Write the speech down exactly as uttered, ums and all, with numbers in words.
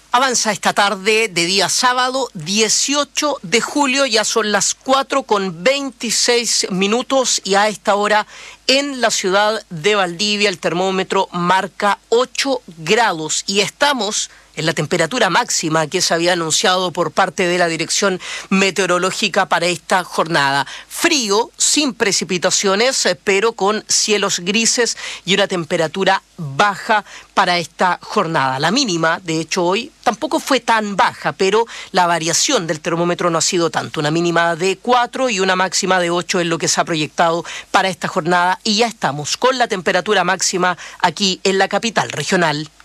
Avanza esta tarde de día sábado dieciocho de julio, ya son las cuatro con veintiséis minutos y a esta hora en la ciudad de Valdivia el termómetro marca ocho grados y estamos en la temperatura máxima que se había anunciado por parte de la Dirección Meteorológica para esta jornada. Frío, sin precipitaciones, pero con cielos grises y una temperatura baja para esta jornada. La mínima, de hecho, hoy tampoco fue tan baja, pero la variación del termómetro no ha sido tanto. Una mínima de cuatro y una máxima de ocho es lo que se ha proyectado para esta jornada y ya estamos con la temperatura máxima aquí en la capital regional.